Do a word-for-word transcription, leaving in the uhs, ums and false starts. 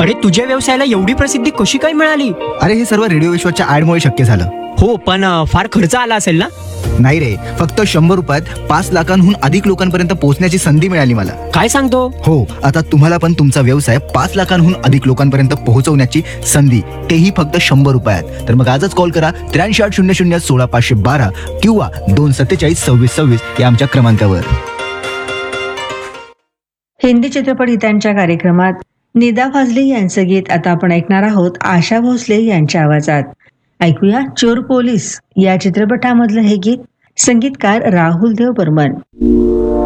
अरे तुझ्या व्यवसायाला एवढी प्रसिद्धी कशी काय मिळाली? अरे हे सर्व रेडिओ विश्वाच्या ऍडमुळे शक्य झालं. हो, पण अ, फार खर्च आला असेल ना? नाही रे, फक्त शंभर रुपयात पाच लाखांहून अधिक लोकांपर्यंत पोहोचण्याची संधी मिळाली मला. काय सांगतो? हो, आता तुम्हाला पण तुमचा व्यवसाय पाच लाखांहून अधिक लोकांपर्यंत पोहोचवण्याची संधी, तेही फक्त शंभर रुपयात. तर मग आजच कॉल करा त्र्याऐंशी आठ शून्य शून्य सोळा पाचशे बारा किंवा दोन सत्तेचाळीस सव्वीस सव्वीस या आमच्या क्रमांकावर. हिंदी चित्रपट गीतांच्या कार्यक्रमात निदा फाजली यांचं गीत आता आपण ऐकणार आहोत आशा भोसले यांच्या आवाजात. ऐकूया चोर पोलीस या चित्रपटामधलं हे गीत. संगीतकार राहुल देव बर्मन.